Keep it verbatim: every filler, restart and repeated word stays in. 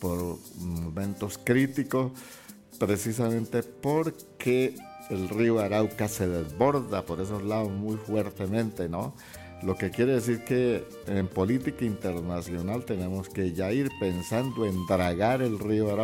por momentos críticos, precisamente porque el río Arauca se desborda por esos lados muy fuertemente, ¿no? Lo que quiere decir que en política internacional tenemos que ya ir pensando en dragar el río Arauca